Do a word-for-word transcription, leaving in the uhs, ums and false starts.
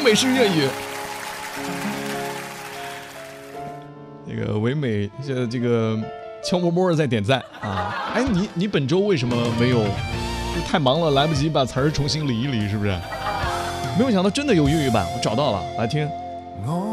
美式粤语。这个唯美，这这个悄摸摸的在点赞啊！哎，你你本周为什么没有？太忙了，来不及把词儿重新理一理，是不是？没有想到真的有粤语版，我找到了，来听。